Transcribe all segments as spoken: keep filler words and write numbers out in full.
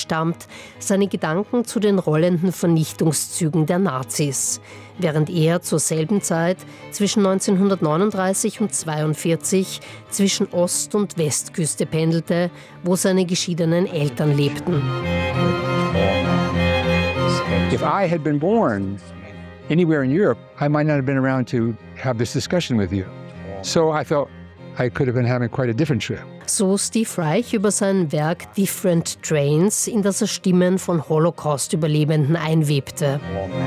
stammt, seine Gedanken zu den rollenden Vernichtungszügen der Nazis, während er zur selben Zeit zwischen neunzehnhundertneununddreißig und zweiundvierzig zwischen Ost- und Westküste pendelte, wo seine geschiedenen Eltern lebten. If I had been born anywhere in Europe, I might not have been around to have this discussion with you. So I felt I could have been having quite a different trip. So Steve Reich über sein Werk Different Trains, in das er Stimmen von Holocaust-Überlebenden einwebte.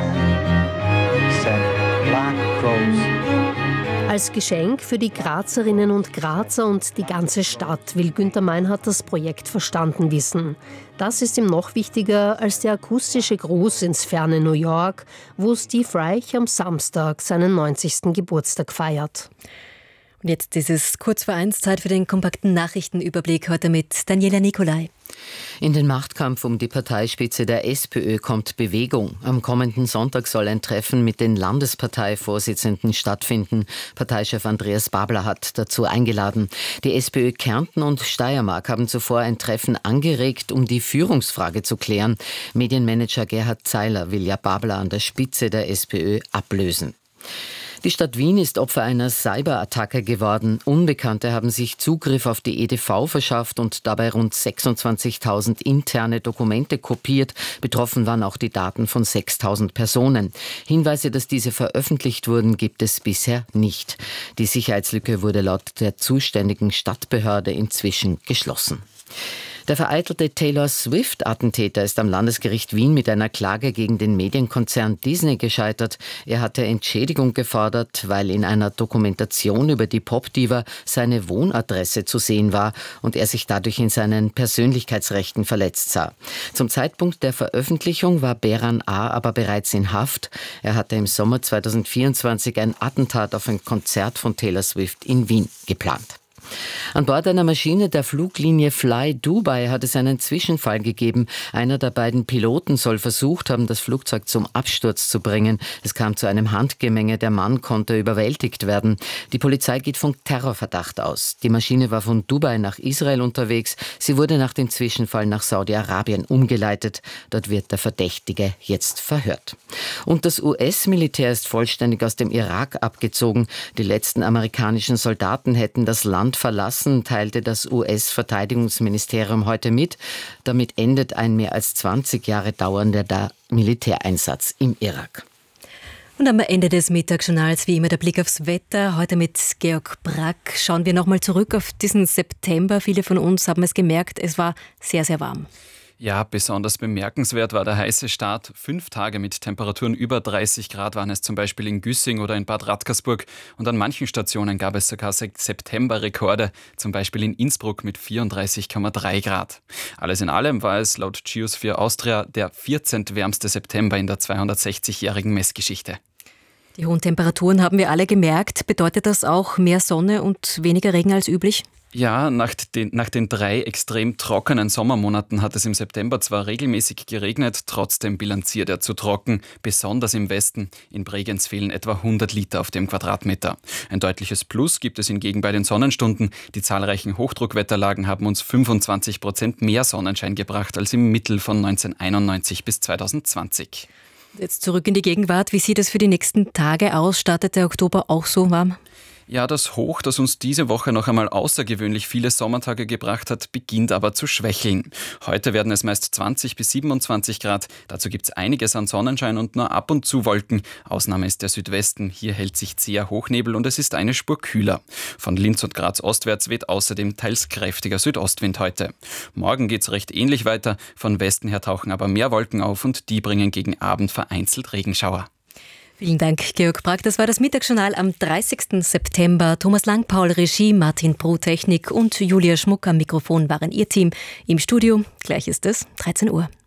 Als Geschenk für die Grazerinnen und Grazer und die ganze Stadt will Günther Meinhardt das Projekt verstanden wissen. Das ist ihm noch wichtiger als der akustische Gruß ins ferne New York, wo Steve Reich am Samstag seinen neunzigsten Geburtstag feiert. Und jetzt ist es kurz vor eins, Zeit für den kompakten Nachrichtenüberblick heute mit Daniela Nicolai. In den Machtkampf um die Parteispitze der SPÖ kommt Bewegung. Am kommenden Sonntag soll ein Treffen mit den Landesparteivorsitzenden stattfinden. Parteichef Andreas Babler hat dazu eingeladen. Die SPÖ Kärnten und Steiermark haben zuvor ein Treffen angeregt, um die Führungsfrage zu klären. Medienmanager Gerhard Zeiler will ja Babler an der Spitze der SPÖ ablösen. Die Stadt Wien ist Opfer einer Cyberattacke geworden. Unbekannte haben sich Zugriff auf die E D V verschafft und dabei rund sechsundzwanzigtausend interne Dokumente kopiert. Betroffen waren auch die Daten von sechstausend Personen. Hinweise, dass diese veröffentlicht wurden, gibt es bisher nicht. Die Sicherheitslücke wurde laut der zuständigen Stadtbehörde inzwischen geschlossen. Der vereitelte Taylor Swift-Attentäter ist am Landesgericht Wien mit einer Klage gegen den Medienkonzern Disney gescheitert. Er hatte Entschädigung gefordert, weil in einer Dokumentation über die Popdiva seine Wohnadresse zu sehen war und er sich dadurch in seinen Persönlichkeitsrechten verletzt sah. Zum Zeitpunkt der Veröffentlichung war Beran A. aber bereits in Haft. Er hatte im Sommer zweitausendvierundzwanzig ein Attentat auf ein Konzert von Taylor Swift in Wien geplant. An Bord einer Maschine der Fluglinie Fly Dubai hat es einen Zwischenfall gegeben. Einer der beiden Piloten soll versucht haben, das Flugzeug zum Absturz zu bringen. Es kam zu einem Handgemenge. Der Mann konnte überwältigt werden. Die Polizei geht von Terrorverdacht aus. Die Maschine war von Dubai nach Israel unterwegs. Sie wurde nach dem Zwischenfall nach Saudi-Arabien umgeleitet. Dort wird der Verdächtige jetzt verhört. Und das U S-Militär ist vollständig aus dem Irak abgezogen. Die letzten amerikanischen Soldaten hätten das Land verlassen, teilte das U S-Verteidigungsministerium heute mit. Damit endet ein mehr als zwanzig Jahre dauernder Militäreinsatz im Irak. Und am Ende des Mittagsjournals wie immer der Blick aufs Wetter. Heute mit Georg Brack schauen wir nochmal zurück auf diesen September. Viele von uns haben es gemerkt, es war sehr, sehr warm. Ja, besonders bemerkenswert war der heiße Start. Fünf Tage mit Temperaturen über dreißig Grad waren es zum Beispiel in Güssing oder in Bad Radkersburg. Und an manchen Stationen gab es sogar Septemberrekorde, zum Beispiel in Innsbruck mit vierunddreißig Komma drei Grad. Alles in allem war es laut Geosphere Austria der vierzehntwärmste September in der zweihundertsechzigjährigen Messgeschichte. Die hohen Temperaturen haben wir alle gemerkt. Bedeutet das auch mehr Sonne und weniger Regen als üblich? Ja, nach den, nach den drei extrem trockenen Sommermonaten hat es im September zwar regelmäßig geregnet, trotzdem bilanziert er zu trocken, besonders im Westen. In Bregenz fehlen etwa hundert Liter auf dem Quadratmeter. Ein deutliches Plus gibt es hingegen bei den Sonnenstunden. Die zahlreichen Hochdruckwetterlagen haben uns fünfundzwanzig Prozent mehr Sonnenschein gebracht als im Mittel von neunzehnhunderteinundneunzig bis zweitausendzwanzig. Jetzt zurück in die Gegenwart. Wie sieht es für die nächsten Tage aus? Startet der Oktober auch so warm? Ja, das Hoch, das uns diese Woche noch einmal außergewöhnlich viele Sommertage gebracht hat, beginnt aber zu schwächeln. Heute werden es meist zwanzig bis siebenundzwanzig Grad. Dazu gibt es einiges an Sonnenschein und nur ab und zu Wolken. Ausnahme ist der Südwesten. Hier hält sich zäher Hochnebel und es ist eine Spur kühler. Von Linz und Graz ostwärts weht außerdem teils kräftiger Südostwind heute. Morgen geht's recht ähnlich weiter. Von Westen her tauchen aber mehr Wolken auf und die bringen gegen Abend vereinzelt Regenschauer. Vielen Dank, Georg Brack. Das war das Mittagsjournal am dreißigsten September. Thomas Langpaul, Regie, Martin Bruh, Technik und Julia Schmuck am Mikrofon waren ihr Team. Im Studio, gleich ist es dreizehn Uhr.